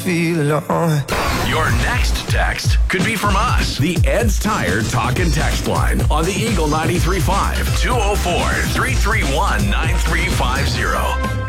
feel alone. Your next text could be from us. The Ed's Tire Talk and Text line on the Eagle 93.5 204-331-9350.